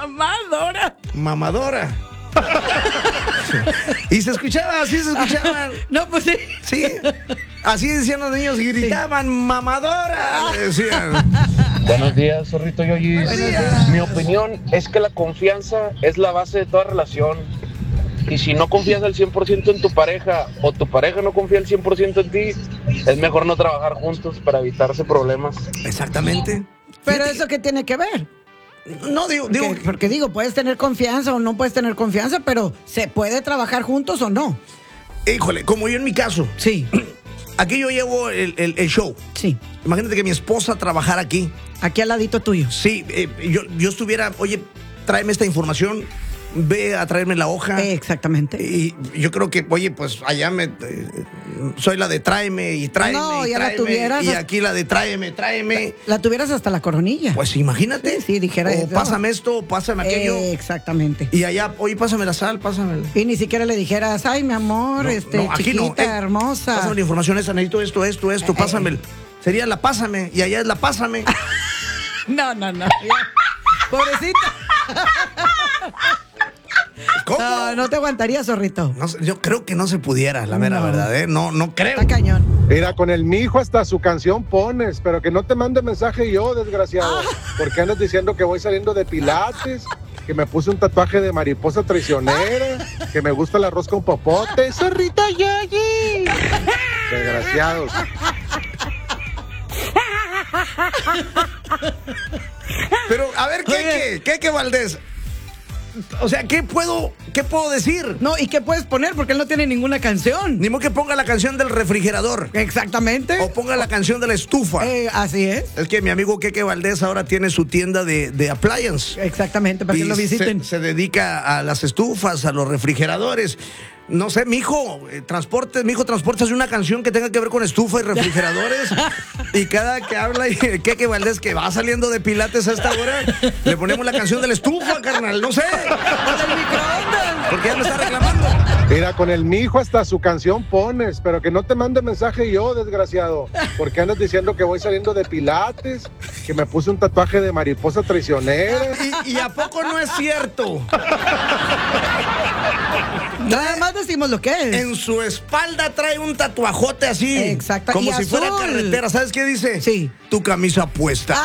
Mamadora. Mamadora. Y se escuchaba, así se escuchaban. No, pues sí. Sí, así decían los niños y gritaban, mamadora. Decían. Buenos días, zorrito Yoyis. Buenos días. Mi opinión es que la confianza es la base de toda relación. Y si no confías al 100% en tu pareja o tu pareja no confía al 100% en ti, es mejor no trabajar juntos para evitarse problemas. Exactamente. Pero eso qué tiene que ver. No, digo, Porque digo, puedes tener confianza o no puedes tener confianza, pero ¿se puede trabajar juntos o no? híjole, como yo en mi caso, Sí, aquí yo llevo el show. sí. Imagínate que mi esposa trabajara aquí. Aquí al ladito tuyo. Sí, yo estuviera, oye, tráeme esta información, ve a traerme la hoja. Exactamente. Y yo creo que, oye, pues allá soy la de tráeme y tráeme. No, y ya la tráeme, tuvieras. y aquí la de tráeme. La tuvieras hasta la coronilla. Pues imagínate. Sí, dijera O eso. pásame esto, pásame aquello. Exactamente. Y allá, oye, pásame la sal, pásamela. Y ni siquiera le dijeras, ay, mi amor, No, aquí chiquita, no. hermosa. Pásame la información esa, necesito esto, pásame. Sería la pásame, y allá es la pásame. No. Pobrecita. ¿Cómo? No te aguantaría, zorrito. No sé, yo creo que no se pudiera, la mera verdad, ¿eh? No creo. Está cañón. Mira, con el mijo hasta su canción pones, pero que no te mande mensaje yo, desgraciado. Porque andas diciendo que voy saliendo de pilates, que me puse un tatuaje de mariposa traicionera, que me gusta el arroz con popote. ¡Zorrito Yoyi! Desgraciados. Pero, a ver, ¿qué, Valdés? O sea, ¿qué puedo decir? No, ¿y qué puedes poner? Porque él no tiene ninguna canción. Ni modo que ponga la canción del refrigerador. Exactamente. O ponga la canción de la estufa. Así es. Es que mi amigo Keke Valdés ahora tiene su tienda de appliance. Exactamente, para que Y lo visiten. Se dedica a las estufas, a los refrigeradores. No sé, mijo, transportes una canción que tenga que ver con estufa y refrigeradores. Y cada que habla Keke Valdés, que va saliendo de pilates a esta hora, le ponemos la canción de la estufa, carnal, no sé. O del microondas. Porque ya me está reclamando. Mira, con el mijo hasta su canción pones, pero que no te mande mensaje yo, desgraciado. Porque andas diciendo que voy saliendo de pilates, que me puse un tatuaje de mariposa traicionera. ¿Y a poco no es cierto? Nada más decimos lo que es. En su espalda trae un tatuajote así. Exacto. Como Y si fuera azul. carretera. ¿Sabes qué dice? Sí. Tu camisa puesta.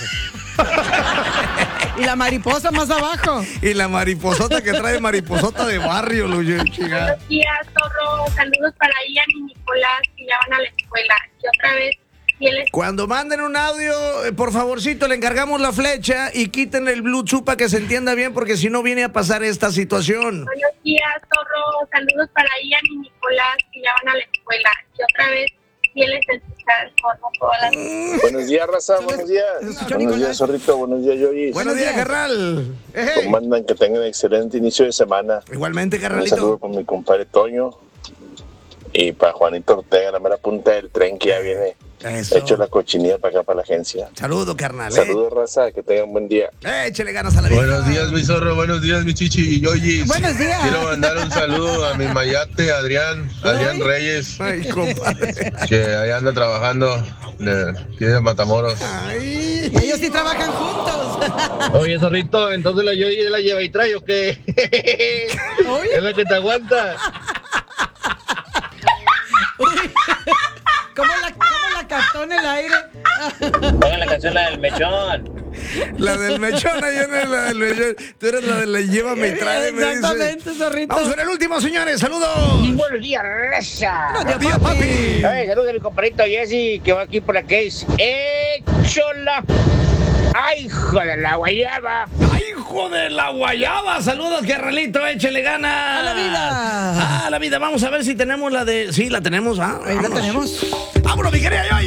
Y la mariposa más abajo. Y la mariposota que trae mariposota de barrio, lo chica. Buenos días, zorro. Saludos para Ian y Nicolás, que ya van a la escuela. Y otra vez, fieles. Cuando manden un audio, por favorcito, le encargamos la flecha y quiten el Bluetooth para que se entienda bien, porque si no viene a pasar esta situación. Buenos días, zorro. Saludos para Ian y Nicolás, que ya van a la escuela. Y otra vez, fieles en escuchar el zorro todas las... Buenos días, raza, buenos días. Buenos días, zorrito, buenos días, Yoyis. Buenos días, carnal. ¿Cómo andan? Que tengan excelente inicio de semana. Igualmente, Un carnalito. saludo para mi compadre Toño y para Juanito Ortega, la mera punta del tren que ya viene. Eso. Hecho la cochinilla para acá, para la agencia. Saludo, carnal. Saludos, raza, que tengan buen día. Échale ganas a la vida. Buenos días, mi zorro, buenos días, mi chichi y Yoyis. Buenos días. Quiero mandar un saludo a mi mayate, Adrián Reyes, Ay, compadre. que ahí anda trabajando aquí de Matamoros. Ay. Y ellos sí trabajan juntos. Oye, zorrito, entonces la Yoyi la lleva y trae o qué? Oye. Es la que te aguanta. ¿Cómo la captó en el aire? Pongan la canción, la del mechón. La del mechón, yo no es la del mechón. Tú eres la de la llévame y trae, me dice. Exactamente, zorrito. Vamos con el último, señores. Saludos. Buenos días, raza. Buenos días, papi. Ay, saludos a mi compadrito Jesse, que va aquí por la Case. ¡Échola! ¡Ay, hijo de la guayaba! ¡Ay, hijo de la guayaba! Saludos, carnalito. Échele ganas. ¡A la vida! ¡A la vida! Vamos a ver si tenemos la de... Sí, la tenemos, ¿ah? Ahí la Vámonos. tenemos. ¡Vámonos, mi querida Yoyi!